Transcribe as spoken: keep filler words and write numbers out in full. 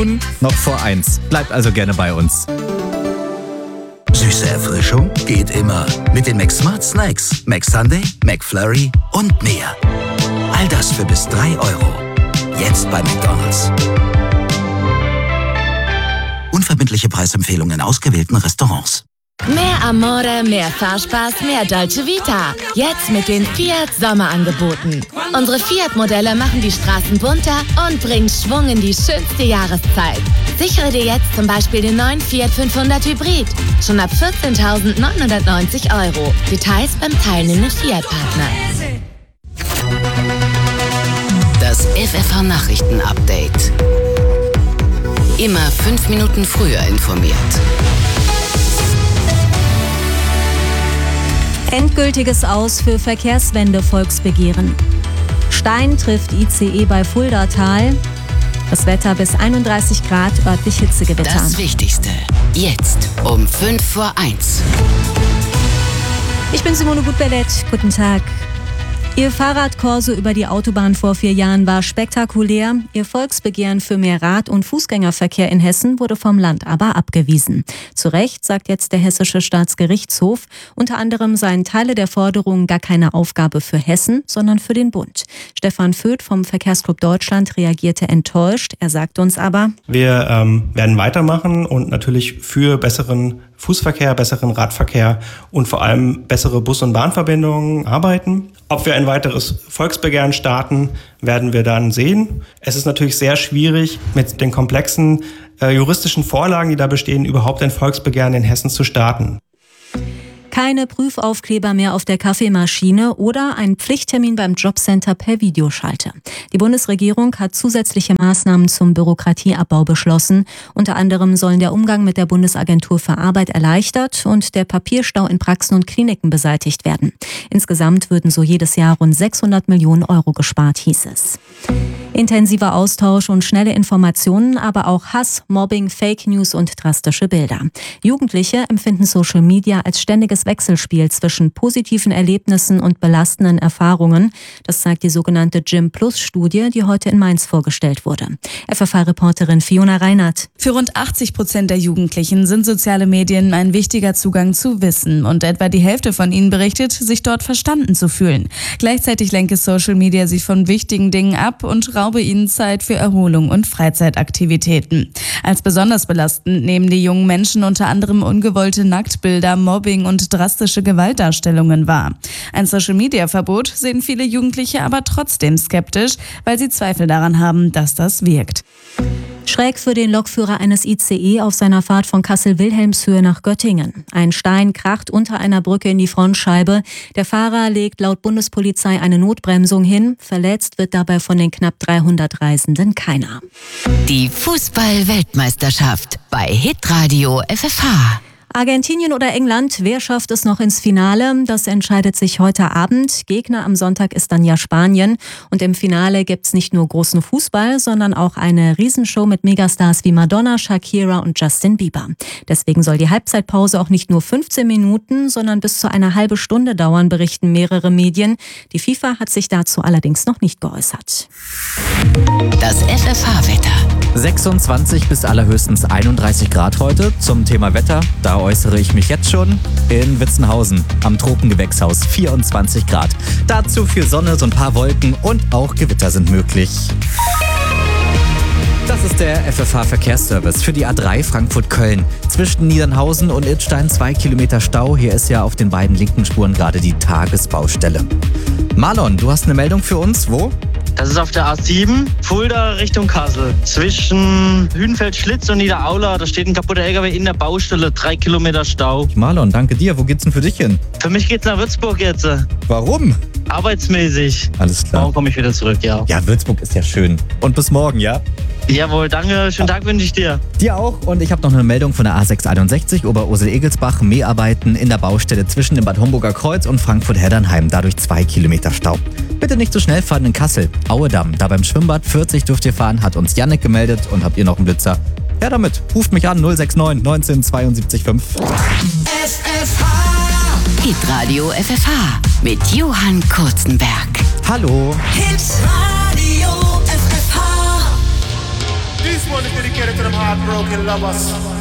tun? Noch vor eins. Bleibt also gerne bei uns. Süße Erfrischung geht immer. Mit den McSmart Snacks. McSunday, McFlurry und mehr. All das für bis drei Euro. Jetzt bei McDonald's. Unverbindliche Preisempfehlungen in ausgewählten Restaurants. Mehr Amore, mehr Fahrspaß, mehr Dolce Vita. Jetzt mit den Fiat Sommerangeboten. Unsere Fiat-Modelle machen die Straßen bunter und bringen Schwung in die schönste Jahreszeit. Sichere dir jetzt zum Beispiel den neuen Fiat fünfhundert Hybrid. Schon ab vierzehntausendneunhundertneunzig Euro. Details beim teilnehmenden Fiat-Partner. Das F F H-Nachrichten-Update. Immer fünf Minuten früher informiert. Endgültiges Aus für Verkehrswende-Volksbegehren. Stein trifft I C E bei Fuldatal. Das Wetter bis einunddreißig Grad, örtlich Hitzegewitter. Das Wichtigste. Jetzt um fünf vor eins. Ich bin Simone Gutbellett. Guten Tag. Ihr Fahrradkorso über die Autobahn vor vier Jahren war spektakulär. Ihr Volksbegehren für mehr Rad- und Fußgängerverkehr in Hessen wurde vom Land aber abgewiesen. Zu Recht, sagt jetzt der Hessische Staatsgerichtshof. Unter anderem seien Teile der Forderungen gar keine Aufgabe für Hessen, sondern für den Bund. Stefan Voeth vom Verkehrsclub Deutschland reagierte enttäuscht. Er sagte uns aber: Wir ähm, werden weitermachen und natürlich für besseren Fußverkehr, besseren Radverkehr und vor allem bessere Bus- und Bahnverbindungen arbeiten. Ob wir ein weiteres Volksbegehren starten, werden wir dann sehen. Es ist natürlich sehr schwierig, mit den komplexen äh, juristischen Vorlagen, die da bestehen, überhaupt ein Volksbegehren in Hessen zu starten. Keine Prüfaufkleber mehr auf der Kaffeemaschine oder ein Pflichttermin beim Jobcenter per Videoschalte. Die Bundesregierung hat zusätzliche Maßnahmen zum Bürokratieabbau beschlossen. Unter anderem sollen der Umgang mit der Bundesagentur für Arbeit erleichtert und der Papierstau in Praxen und Kliniken beseitigt werden. Insgesamt würden so jedes Jahr rund sechshundert Millionen Euro gespart, hieß es. Intensiver Austausch und schnelle Informationen, aber auch Hass, Mobbing, Fake News und drastische Bilder. Jugendliche empfinden Social Media als ständiges Wechselspiel zwischen positiven Erlebnissen und belastenden Erfahrungen. Das zeigt die sogenannte Gym Plus Studie, die heute in Mainz vorgestellt wurde. F F H-Reporterin Fiona Reinhardt. Für rund achtzig Prozent der Jugendlichen sind soziale Medien ein wichtiger Zugang zu Wissen und etwa die Hälfte von ihnen berichtet, sich dort verstanden zu fühlen. Gleichzeitig lenke Social Media sie von wichtigen Dingen ab und raube ihnen Zeit für Erholung und Freizeitaktivitäten. Als besonders belastend nehmen die jungen Menschen unter anderem ungewollte Nacktbilder, Mobbing und drastische Gewaltdarstellungen wahr. Ein Social-Media-Verbot sehen viele Jugendliche aber trotzdem skeptisch, weil sie Zweifel daran haben, dass das wirkt. Schräg für den Lokführer eines I C E auf seiner Fahrt von Kassel-Wilhelmshöhe nach Göttingen. Ein Stein kracht unter einer Brücke in die Frontscheibe. Der Fahrer legt laut Bundespolizei eine Notbremsung hin. Verletzt wird dabei von den knapp dreihundert Reisenden keiner. Die Fußball-Weltmeisterschaft bei Hitradio F F H. Argentinien oder England, wer schafft es noch ins Finale? Das entscheidet sich heute Abend. Gegner am Sonntag ist dann ja Spanien. Und im Finale gibt's nicht nur großen Fußball, sondern auch eine Riesenshow mit Megastars wie Madonna, Shakira und Justin Bieber. Deswegen soll die Halbzeitpause auch nicht nur fünfzehn Minuten, sondern bis zu einer halbe Stunde dauern, berichten mehrere Medien. Die FIFA hat sich dazu allerdings noch nicht geäußert. Das F F H-Wetter. sechsundzwanzig bis allerhöchstens einunddreißig Grad heute. Zum Thema Wetter, da äußere ich mich jetzt schon. In Witzenhausen am Tropengewächshaus vierundzwanzig Grad. Dazu viel Sonne, so ein paar Wolken und auch Gewitter sind möglich. Das ist der F F H-Verkehrsservice für die A drei Frankfurt-Köln. Zwischen Niedernhausen und Idstein zwei Kilometer Stau. Hier ist ja auf den beiden linken Spuren gerade die Tagesbaustelle. Marlon, du hast eine Meldung für uns. Wo? Das ist auf der A sieben, Fulda Richtung Kassel. Zwischen Hünfeld-Schlitz und Niederaula, da steht ein kaputter L K W in der Baustelle, drei Kilometer Stau. Marlon, danke dir. Wo geht's denn für dich hin? Für mich geht's nach Würzburg jetzt. Warum? Arbeitsmäßig. Alles klar. Morgen komme ich wieder zurück, ja. Ja, Würzburg ist ja schön. Und bis morgen, ja? Jawohl, danke. Schönen Tag wünsche ich dir. Dir auch. Und ich habe noch eine Meldung von der A sechs einundsechzig Oberursel-Egelsbach. Mäharbeiten in der Baustelle zwischen dem Bad Homburger Kreuz und Frankfurt-Heddernheim. Dadurch zwei Kilometer Stau. Bitte nicht so schnell fahren in Kassel. Auedamm, da beim Schwimmbad vierzig dürft ihr fahren, hat uns Jannik gemeldet. Und habt ihr noch einen Blitzer? Ja, damit. Ruft mich an null sechs neun neunzehn zweiundsiebzig fünf. F F H. Hitradio F F H mit Johann Kurzenberg. Hallo. Hitradio F F H. one is dedicated to them heartbroken lovers.